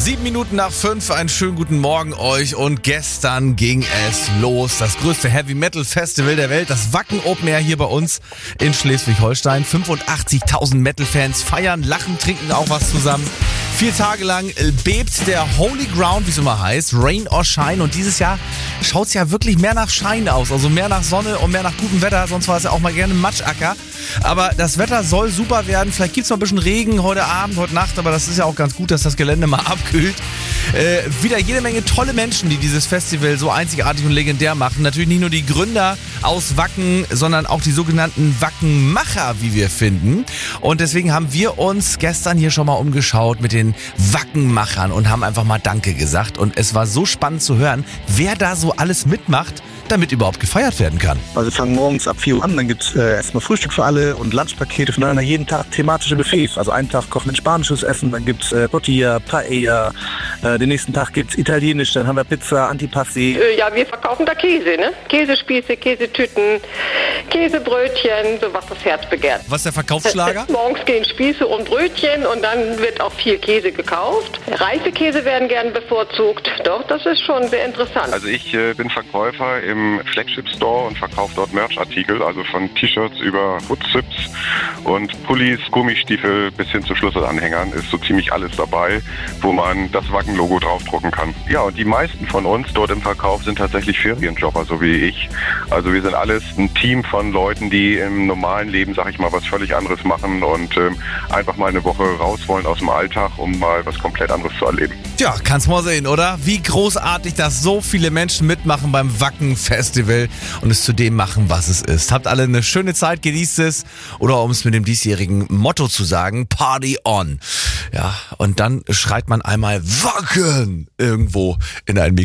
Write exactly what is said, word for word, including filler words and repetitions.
Sieben Minuten nach fünf, einen schönen guten Morgen euch. Und gestern ging es los. Das größte Heavy-Metal-Festival der Welt, das Wacken Open Air hier bei uns in Schleswig-Holstein. fünfundachtzigtausend Metal-Fans feiern, lachen, trinken auch was zusammen. Vier Tage lang bebt der Holy Ground, wie es immer heißt, Rain or Shine. Und dieses Jahr schaut es ja wirklich mehr nach Schein aus, also mehr nach Sonne und mehr nach gutem Wetter. Sonst war es ja auch mal gerne Matschacker. Aber das Wetter soll super werden. Vielleicht gibt es noch ein bisschen Regen heute Abend, heute Nacht. Aber das ist ja auch ganz gut, dass das Gelände mal abkühlt. Äh, wieder jede Menge tolle Menschen, die dieses Festival so einzigartig und legendär machen. Natürlich nicht nur die Gründer aus Wacken, sondern auch die sogenannten Wackenmacher, wie wir finden. Und deswegen haben wir uns gestern hier schon mal umgeschaut mit den Wackenmachern und haben einfach mal Danke gesagt. Und es war so spannend zu hören, wer da so alles mitmacht, damit überhaupt gefeiert werden kann. Also wir fangen morgens ab vier Uhr an, dann gibt es äh, erstmal Frühstück für alle und Lunchpakete für alle. Jeden Tag thematische Buffets. Also einen Tag kochen wir spanisches Essen, dann gibt es äh, Tortilla, Paella, äh, den nächsten Tag gibt es italienisch, dann haben wir Pizza, Antipasti. Äh, ja, wir verkaufen da Käse, ne? Käsespieße, Käsetüten, Käsebrötchen, so was das Herz begehrt. Was ist der Verkaufsschlager? Morgens gehen Spieße und Brötchen und dann wird auch viel Käse gekauft. Reifekäse werden gern bevorzugt. Doch, das ist schon sehr interessant. Also ich äh, bin Verkäufer im Flagship Store und verkaufe dort Merch-Artikel, also von T-Shirts über Hoodsips und Pullis, Gummistiefel bis hin zu Schlüsselanhängern ist so ziemlich alles dabei, wo man das Wacken-Logo draufdrucken kann. Ja, und die meisten von uns dort im Verkauf sind tatsächlich Ferienjobber, so wie ich. Also wir sind alles ein Team von Leuten, die im normalen Leben, sag ich mal, was völlig anderes machen und ähm, einfach mal eine Woche raus wollen aus dem Alltag, um mal was komplett anderes zu erleben. Ja, kannst mal sehen, oder? Wie großartig, dass so viele Menschen mitmachen beim Wacken-Festival und es zu dem machen, was es ist. Habt alle eine schöne Zeit, genießt es. Oder um es mit dem diesjährigen Motto zu sagen, Party on. Ja, und dann schreit man einmal Wacken irgendwo in ein Mikrofon.